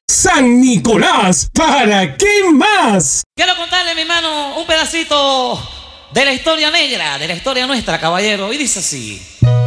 San Nicolás, ¿para qué más? Quiero contarle, mi hermano, un pedacito de la historia negra, de la historia nuestra, caballero. Y dice así.